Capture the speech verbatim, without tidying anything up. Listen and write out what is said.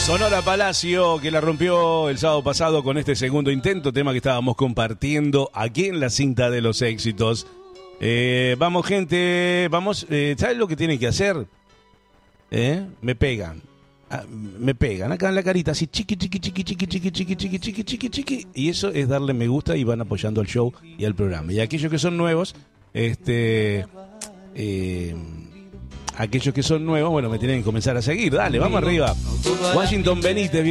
Sonora Palacio, que la rompió el sábado pasado con este segundo intento, tema que estábamos compartiendo aquí en la cinta de los éxitos. Eh, vamos, gente, vamos, eh, ¿saben lo que tienen que hacer? ¿Eh? Me pegan, ah, me pegan acá en la carita, así chiqui, chiqui, chiqui, chiqui, chiqui, chiqui, chiqui, chiqui, chiqui, chiqui, y eso es darle me gusta y van apoyando al show y al programa. Y aquellos que son nuevos, este... Eh, aquellos que son nuevos, bueno, me tienen que comenzar a seguir. Dale, vamos arriba. Washington Benítez.